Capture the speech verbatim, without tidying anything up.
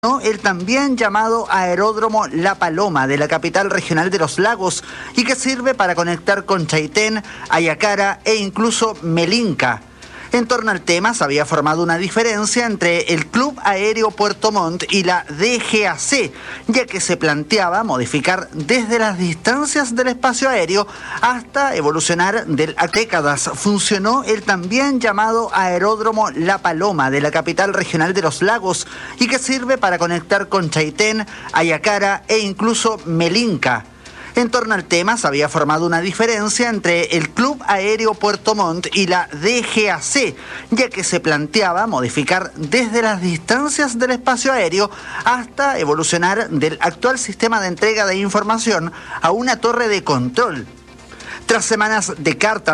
¿no? El también llamado Aeródromo La Paloma de la capital regional de los lagos y que sirve para conectar con Chaitén, Ayacara e incluso Melinca. En torno al tema se había formado una diferencia entre el Club Aéreo Puerto Montt y la D G A C, ya que se planteaba modificar desde las distancias del espacio aéreo hasta evolucionar del a décadas. Funcionó el también llamado Aeródromo La Paloma de la capital regional de los lagos y que sirve para conectar con Chaitén, Ayacara e incluso Melinca. En torno al tema se había formado una diferencia entre el Club Aéreo Puerto Montt y la D G A C, ya que se planteaba modificar desde las distancias del espacio aéreo hasta evolucionar del actual sistema de entrega de información a una torre de control. Tras semanas de cartas